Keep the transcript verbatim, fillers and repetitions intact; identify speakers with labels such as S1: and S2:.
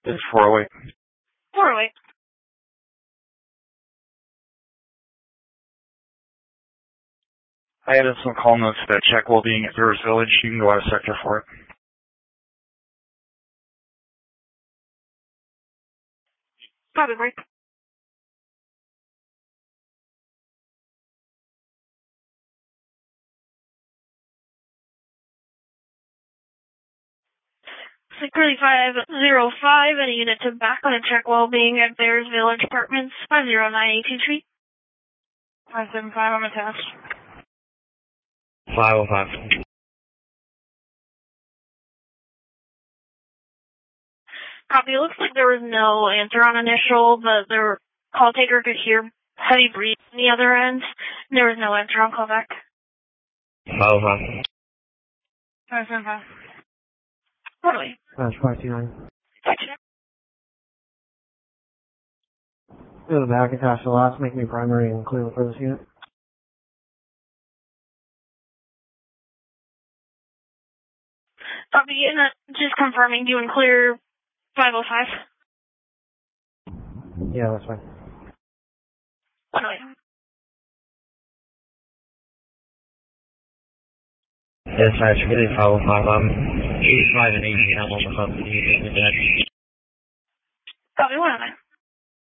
S1: It's four oh eight.
S2: four oh eight.
S1: I added some call notes that check well-being at Rivers Village. You can go out of sector for it.
S2: Copy, break. Security five oh five, and a unit to back on and check well-being at Bears Village Apartments, five oh nine eighteenth Street. five seven five, I'm attached.
S1: five oh five.
S2: Copy. It looks like there was no answer on initial, but the call taker could hear heavy breathing on the other end, and there was no answer on callback.
S1: five oh five.
S2: five seven five. What do we?
S3: That's five two nine.
S2: Gotcha.
S3: Go to the back, attach the last, make me primary, and clear for this unit.
S2: Copy. And uh, just confirming, do you want to clear five oh five?
S3: Yeah, that's fine.
S2: What do we?
S1: Yes, I security five oh five. I'm eighty-five and eighty. I'm on the phone.
S2: Copy. What am I?